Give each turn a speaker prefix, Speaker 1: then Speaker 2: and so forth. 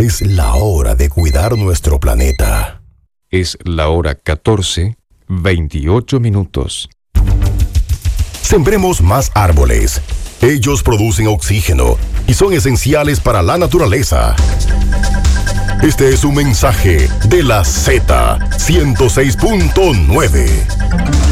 Speaker 1: Es la hora de cuidar nuestro planeta.
Speaker 2: Es la hora 14:28.
Speaker 1: Sembremos más árboles. Ellos producen oxígeno y son esenciales para la naturaleza. Este es un mensaje de la Z 106.9.